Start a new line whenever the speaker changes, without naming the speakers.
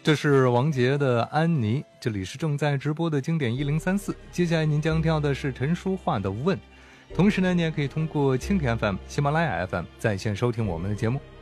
这是王杰的《安妮》，这里是正在直播的经典1034。接下来您将听到的是陈淑桦的《问》，同时呢，你也可以通过蜻蜓 FM、喜马拉雅 FM 在线收听我们的节目。